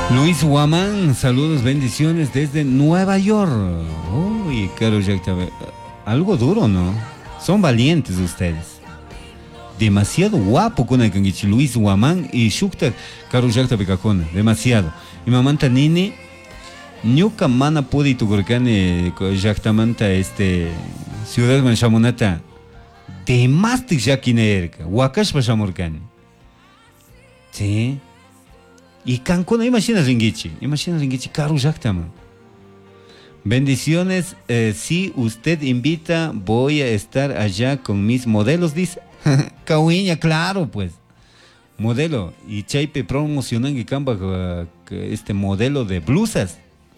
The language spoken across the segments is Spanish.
Luis Guamán, saludos, bendiciones desde Nueva York. Uy, caro Jack, algo duro, ¿no? Son valientes ustedes. Demasiado guapo con el canguichi Luis Guamán y Shukta, caro Jack Tabecacona, demasiado. Y mamanta nini, ñuka mana pudi tukurkani Jack Tamanta, ciudad manchamonata, de más de Jackinerka, Wakash Pashamurkani. Sí. Y Cancún, imagina Ringichi, caro Jactama. Bendiciones, si usted invita, voy a estar allá con mis modelos, dice. Cauiña, claro, pues. Modelo. Y Chaipe promocionan que camba este modelo de blusas.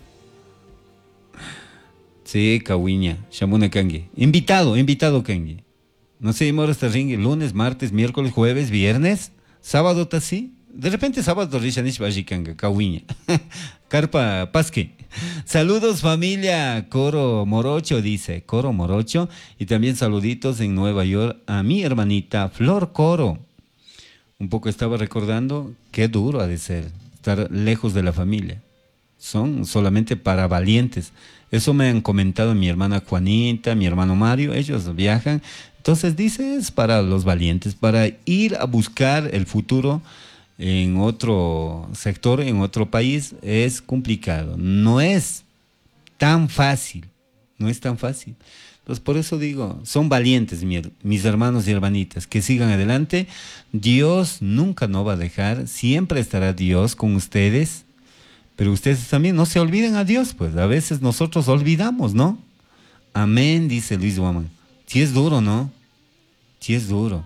Sí, Cauiña, Shamuna Kangi. Invitado Kangi. No sé, ahora está ringue, lunes, martes, miércoles, jueves, viernes, sábado, así. De repente sábado Rishanish Bajikanga, Kawiña. Carpa Pasque. Saludos familia Coro Morocho, dice. Coro Morocho. Y también saluditos en Nueva York a mi hermanita Flor Coro. Un poco estaba recordando qué duro ha de ser estar lejos de la familia. Son solamente para valientes. Eso me han comentado mi hermana Juanita, mi hermano Mario. Ellos viajan. Entonces dice, es para los valientes, para ir a buscar el futuro en otro sector, en otro país, es complicado. No es tan fácil. Entonces, por eso digo, son valientes, mis hermanos y hermanitas, que sigan adelante. Dios nunca nos va a dejar, siempre estará Dios con ustedes, pero ustedes también no se olviden a Dios, pues a veces nosotros olvidamos, ¿no? Amén, dice Luis Guamán. Sí es duro, ¿no? Sí es duro.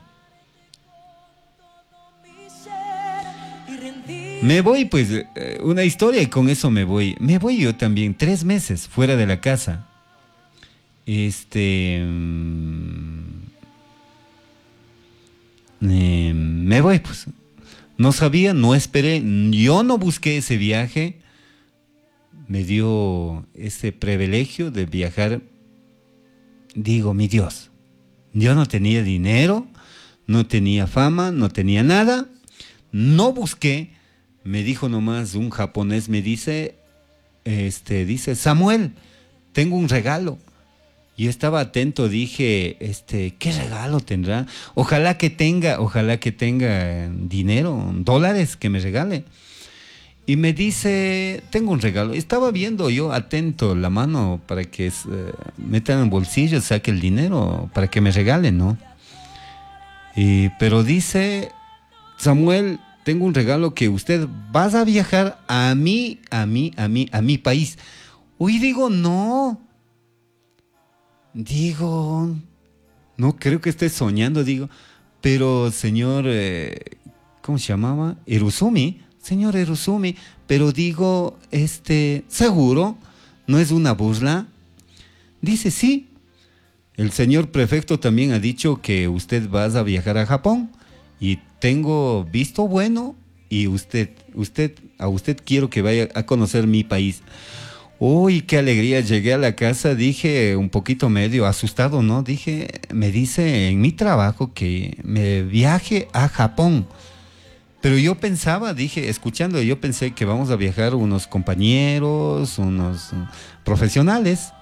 Me voy, pues, una historia y con eso me voy. Me voy yo también, 3 meses fuera de la casa. Me voy, pues. No sabía, no esperé, yo no busqué ese viaje. Me dio ese privilegio de viajar. Digo, mi Dios, yo no tenía dinero, no tenía fama, no tenía nada. No busqué. Me dijo nomás un japonés, me dice, dice, Samuel, tengo un regalo. Yo estaba atento, dije, ¿qué regalo tendrá? Ojalá que tenga dinero, dólares que me regale. Y me dice, tengo un regalo. Estaba viendo yo atento la mano para que meta en el bolsillo, saque el dinero para que me regale, ¿no? Pero dice, Samuel, tengo un regalo que usted vas a viajar a mi país. Uy, digo, no, creo que esté soñando, digo, pero señor, ¿cómo se llamaba? Señor Eruzumi, pero digo, ¿seguro? ¿No es una burla? Dice, sí, el señor prefecto también ha dicho que usted va a viajar a Japón. Y tengo visto bueno y a usted quiero que vaya a conocer mi país. Uy, qué alegría, llegué a la casa, dije un poquito medio asustado, ¿no? Me dice en mi trabajo que me viaje a Japón. Pero yo pensaba, yo pensé que vamos a viajar unos compañeros, unos profesionales.